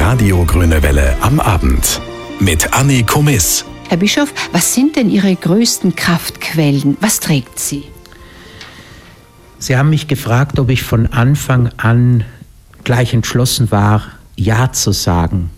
Radio Grüne Welle am Abend mit Anni Komis. Herr Bischof, was sind denn Ihre größten Kraftquellen? Was trägt Sie? Sie haben mich gefragt, ob ich von Anfang an gleich entschlossen war, Ja zu sagen.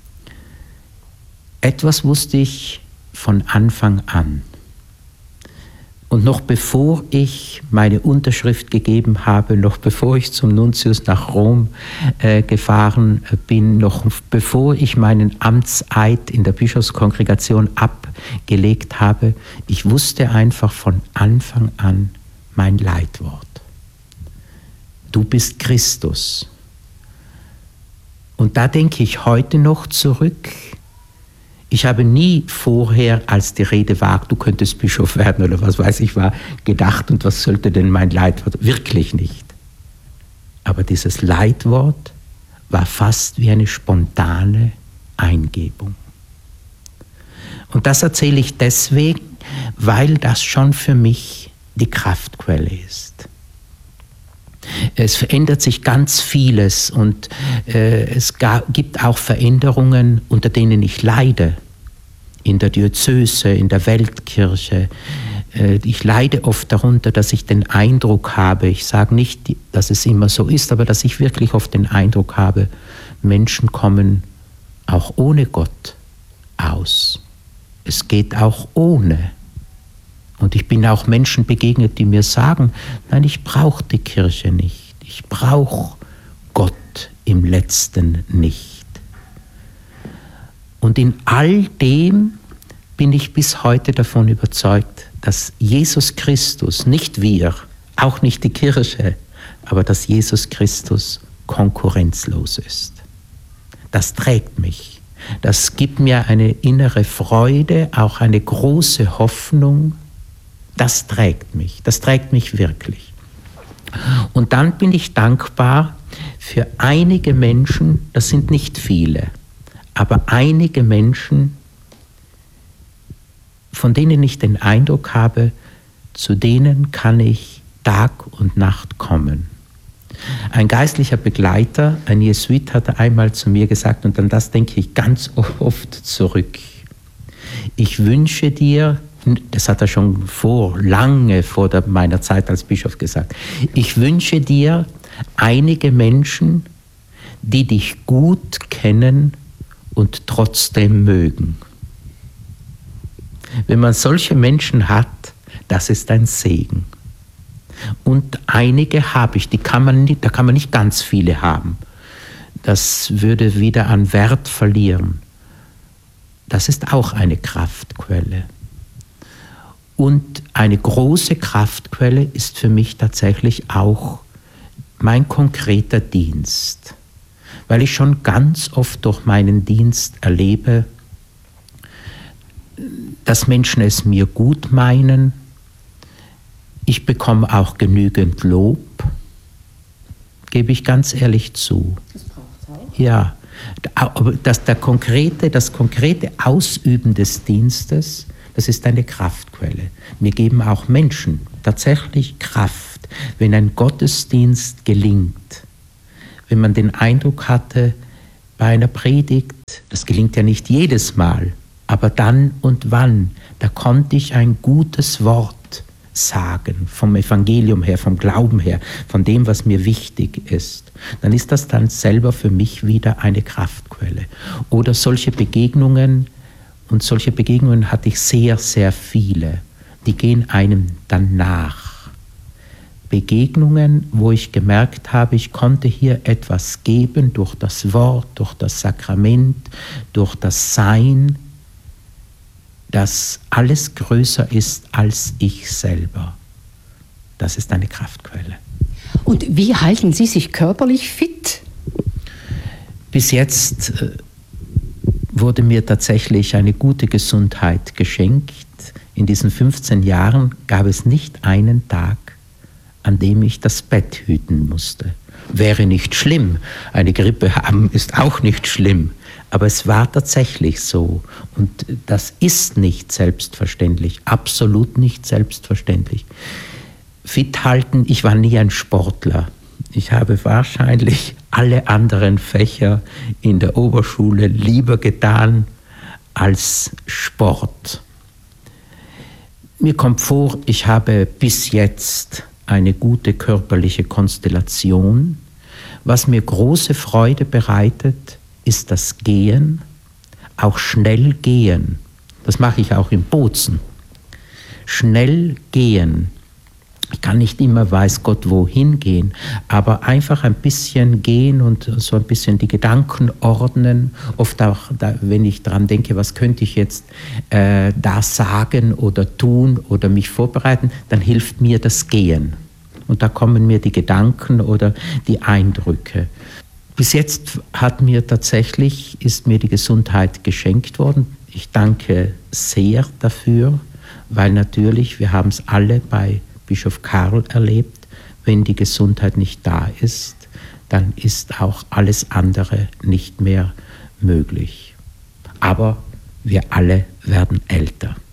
Etwas wusste ich von Anfang an. Und noch bevor ich meine Unterschrift gegeben habe, noch bevor ich zum Nuntius nach Rom gefahren bin, noch bevor ich meinen Amtseid in der Bischofskongregation abgelegt habe, ich wusste einfach von Anfang an mein Leitwort. Du bist Christus. Und da denke ich heute noch zurück. Ich habe nie vorher, als die Rede war, du könntest Bischof werden oder was weiß ich, war gedacht, und was sollte denn mein Leitwort? Wirklich nicht. Aber dieses Leitwort war fast wie eine spontane Eingebung. Und das erzähle ich deswegen, weil das schon für mich die Kraftquelle ist. Es verändert sich ganz vieles und es gibt auch Veränderungen, unter denen ich leide. In der Diözese, in der Weltkirche. Ich leide oft darunter, dass ich den Eindruck habe, ich sage nicht, dass es immer so ist, aber dass ich wirklich oft den Eindruck habe, Menschen kommen auch ohne Gott aus. Es geht auch ohne. Und ich bin auch Menschen begegnet, die mir sagen, nein, ich brauche die Kirche nicht. Ich brauche Gott im Letzten nicht. Und in all dem bin ich bis heute davon überzeugt, dass Jesus Christus, nicht wir, auch nicht die Kirche, aber dass Jesus Christus konkurrenzlos ist. Das trägt mich. Das gibt mir eine innere Freude, auch eine große Hoffnung. Das trägt mich wirklich. Und dann bin ich dankbar für einige Menschen, das sind nicht viele, aber einige Menschen, von denen ich den Eindruck habe, zu denen kann ich Tag und Nacht kommen. Ein geistlicher Begleiter, ein Jesuit, hat einmal zu mir gesagt, und an das denke ich ganz oft zurück, ich wünsche dir, das hat er schon lange vor meiner Zeit als Bischof gesagt, ich wünsche dir einige Menschen, die dich gut kennen und trotzdem mögen. Wenn man solche Menschen hat, das ist ein Segen. Und einige habe ich, da kann man nicht ganz viele haben. Das würde wieder an Wert verlieren. Das ist auch eine Kraftquelle. Und eine große Kraftquelle ist für mich tatsächlich auch mein konkreter Dienst. Weil ich schon ganz oft durch meinen Dienst erlebe, dass Menschen es mir gut meinen. Ich bekomme auch genügend Lob, gebe ich ganz ehrlich zu. Das braucht auch. Ja, aber das konkrete Ausüben des Dienstes, das ist eine Kraftquelle. Mir geben auch Menschen tatsächlich Kraft, wenn ein Gottesdienst gelingt. Wenn man den Eindruck hatte, bei einer Predigt, das gelingt ja nicht jedes Mal, aber dann und wann, da konnte ich ein gutes Wort sagen, vom Evangelium her, vom Glauben her, von dem, was mir wichtig ist, dann ist das dann selber für mich wieder eine Kraftquelle. Oder solche Begegnungen, und solche Begegnungen hatte ich sehr, sehr viele, die gehen einem dann nach. Begegnungen, wo ich gemerkt habe, ich konnte hier etwas geben durch das Wort, durch das Sakrament, durch das Sein, das alles größer ist als ich selber. Das ist eine Kraftquelle. Und wie halten Sie sich körperlich fit? Bis jetzt wurde mir tatsächlich eine gute Gesundheit geschenkt. In diesen 15 Jahren gab es nicht einen Tag, an dem ich das Bett hüten musste. Wäre nicht schlimm. Eine Grippe haben ist auch nicht schlimm. Aber es war tatsächlich so. Und das ist nicht selbstverständlich. Absolut nicht selbstverständlich. Fit halten, ich war nie ein Sportler. Ich habe wahrscheinlich alle anderen Fächer in der Oberschule lieber getan als Sport. Mir kommt vor, ich habe bis jetzt eine gute körperliche Konstellation. Was mir große Freude bereitet, ist das Gehen, auch schnell gehen. Das mache ich auch in Bozen. Schnell gehen. Ich kann nicht immer weiß Gott wohin gehen, aber einfach ein bisschen gehen und so ein bisschen die Gedanken ordnen. Oft auch, wenn ich daran denke, was könnte ich jetzt da sagen oder tun oder mich vorbereiten, dann hilft mir das Gehen. Und da kommen mir die Gedanken oder die Eindrücke. Bis jetzt ist mir die Gesundheit geschenkt worden. Ich danke sehr dafür, weil natürlich, wir haben es alle bei Bischof Karl erlebt, wenn die Gesundheit nicht da ist, dann ist auch alles andere nicht mehr möglich. Aber wir alle werden älter.